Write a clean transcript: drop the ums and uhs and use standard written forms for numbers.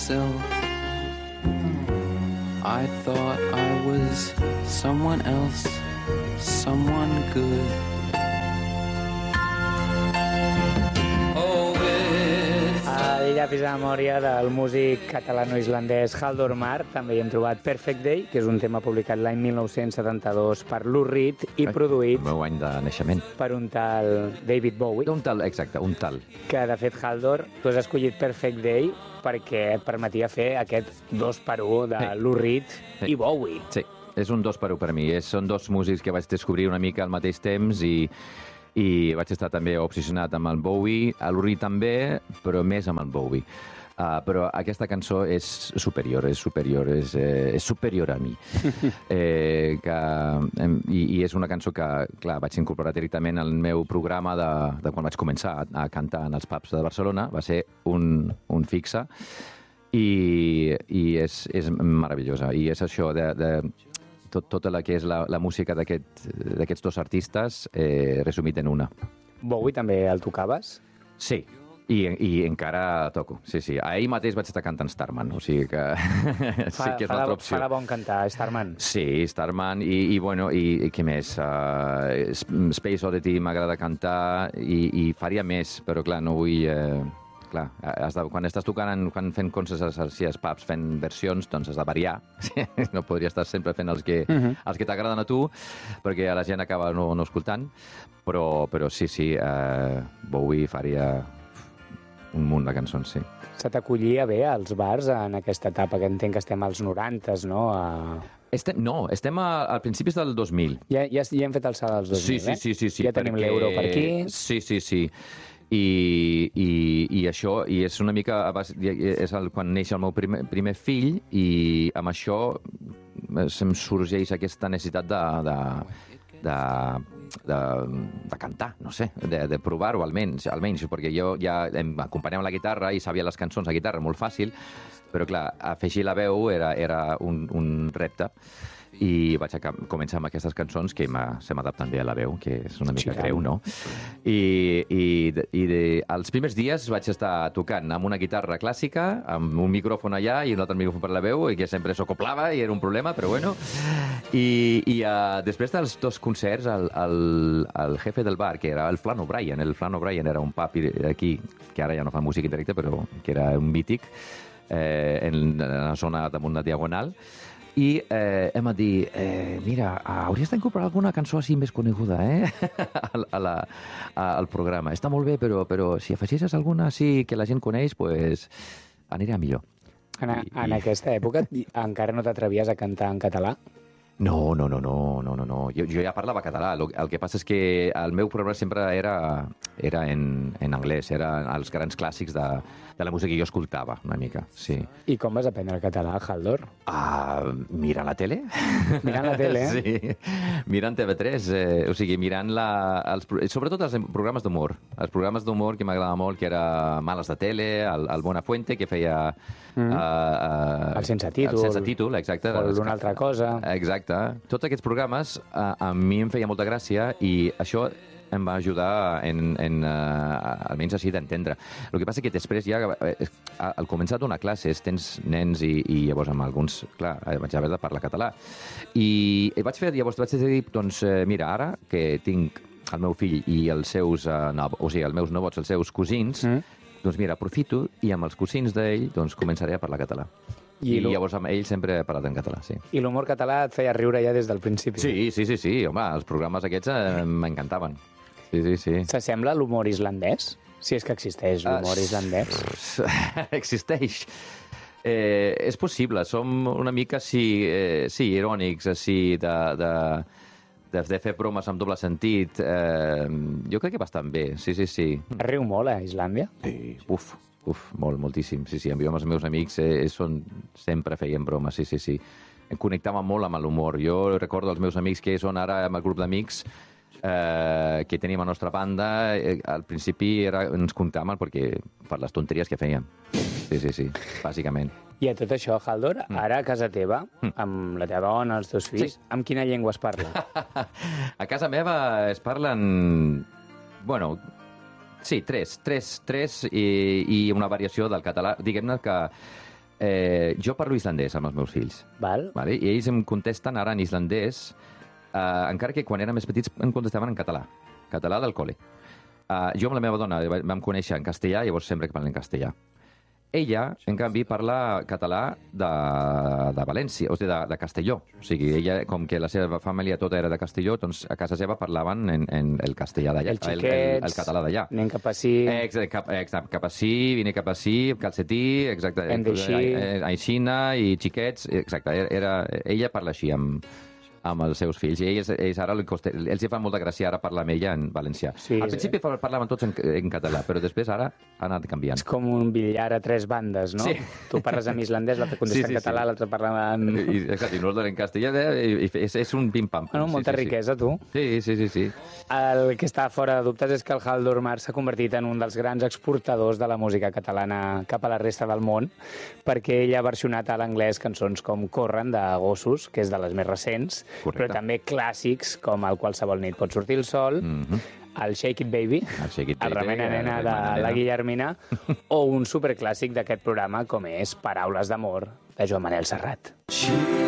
myself. I thought I was someone else, someone good. El llapis de memòria del músic catalano-islandès Halldór Mar. També hi hem trobat Perfect Day, que és un tema publicat l'any 1972 per Lou Reed i produït el meu any de naixement per un tal David Bowie. un tal, exacte, un tal. Que, de fet, Halldór, tu has escollit Perfect Day perquè et permetia fer aquest 2x1 de Lou Reed i Bowie. Sí, és un 2x1 per mi. Són dos músics que vaig descobrir una mica al mateix temps i vaig estar també obsessionat amb el Bowie, a l'Uri també, però més amb el Bowie. Però aquesta cançó és superior a mi. I és una cançó que, clar, vaig incorporar directament al meu programa de quan vaig començar a cantar en els pubs de Barcelona. Va ser un fixe i és meravellosa. I és això tota la que és la música d'aquests dos artistes resumit en una. Bowie també el tocaves? Sí, i encara toco. Sí. Ahir mateix vaig estar cantant Starman, o sigui que sí que és l'altra opció. Fa bon cantar, Starman. Sí, Starman i què més? Space Oddity m'agrada cantar i faria més, però clar, no vull... Clar, quan estàs tocant, quan fent concerts als pubs, fent versions, doncs has de variar. No podria estar sempre fent els que t'agraden a tu, perquè la gent acaba no escoltant. Però sí, Bowie faria un munt de cançons, sí. Se t'acollia bé als bars en aquesta etapa, que entenc que estem als 90s, no? Estem al principis del 2000. Ja hem fet el salt als 2000, sí. Ja tenim l'euro per aquí. Sí. I això, i és una mica és quan neix el meu primer fill, i amb això em sorgeix aquesta necessitat de cantar, no sé, de provar-ho almenys, perquè jo ja acompanyava la guitarra i sabia les cançons a guitarra molt fàcil, però clar, afegir la veu era un repte. I vaig començar amb aquestes cançons que se m'adapten bé a la veu, que és una mica greu, no? I els primers dies vaig estar tocant amb una guitarra clàssica, amb un micròfon allà i un altre micròfon per la veu, i que sempre s'acoplava i era un problema, però bueno. I després dels dos concerts, el jefe del bar, que era el Flan O'Brien, era un pub aquí, que ara ja no fa música en directe, però que era un mític, en la zona damunt de Diagonal, i em va dir, mira, hauries d'incorporar alguna cançó així més coneguda al programa. Està molt bé, però si afegeixes alguna així que la gent coneix, pues anirà millor. En aquesta època encara no t'atrevies a cantar en català? No. Jo ja parlava català. El que passa és que el meu programa sempre era en anglès, eren els grans clàssics de la música que jo escoltava, una mica, sí. I com vas aprendre el català, Halldór? Mirant la tele. Mirant la tele, Sí, mirant TV3, o sigui, mirant sobretot els programes d'humor. Els programes d'humor que m'agradava molt, que era Males de Tele, el Buenafuente, que feia... el Sense Títol. El Sense Títol, exacte. O una altra cosa. Exacte. Tots aquests programes a mi em feia molta gràcia i això em va ajudar almenys així d'entendre. El que passa que després ja, al començar a donar classes, tens nens i llavors amb alguns, clar, vaig haver de parlar català. I vaig dir, doncs, mira, ara que tinc el meu fill i els meus nebots, els seus cosins, doncs mira, aprofito i amb els cosins d'ell doncs començaré a parlar català. I llavors amb ell sempre he parlat en català, sí. I l'humor català et feia riure ja des del principi? Sí, home, els programes aquests m'encantaven. Sí. S'assembla a l'humor islandès? Si és que existeix l'humor islandès. Existeix. És possible, som una mica, irònics, així, de fer bromes amb doble sentit. Jo crec que bastant bé, sí. Riu molt a Islàndia? Sí, moltíssim. Sí, amb els meus amics sempre feien bromes, sí. Em connectava molt amb l'humor. Jo recordo els meus amics que són ara amb el grup d'amics que teníem a la nostra banda, al principi ens comptàvem per les tonteries que fèiem. Sí, bàsicament. I a tot això, Halldór, ara a casa teva, amb la teva dona, els teus fills, amb quina llengua es parla? A casa meva es parlen... Bueno, sí, tres i una variació del català. Diguem-ne que jo parlo islandès amb els meus fills. Val? Vale? I ells em contesten ara en islandès, encara que quan eren més petits em contestaven en català del col·le. Jo amb la meva dona vam conèixer en castellà, llavors sempre que parlem en castellà. Ella, en canvi, parla català de València, o sigui, de Castelló. O sigui, ella, com que la seva família tota era de Castelló, doncs a casa seva parlaven en el castellà d'allà, el català d'allà. Anem cap ací. Cap ací, vine cap ací, calcetí, exacte. Hem d'així. Aixina i xiquets, exacte. Ella parla així amb els seus fills. I ells ara els fa molta gràcia ara parlar amb ella en valencià. Sí, al principi parlaven tots en català, però després ara ha anat canviant. És com un billar a tres bandes, no? Sí. Tu parles en islandès, l'altre contesta en català, l'altre parla en... Exacte, i nosaltres en castellà, és un pim-pam. Bueno, molta riquesa, tu. Sí. El que està fora de dubtes és que el Haldor Mar s'ha convertit en un dels grans exportadors de la música catalana cap a la resta del món, perquè ell ha versionat a l'anglès cançons com Corren, de Gossos, que és de les més recents, correcte, però també clàssics com el Qualsevol nit pot sortir el sol, el Shake It Baby, el Remena Nena de la Guillermina, o un superclàssic d'aquest programa com és Paraules d'amor, de Joan Manel Serrat.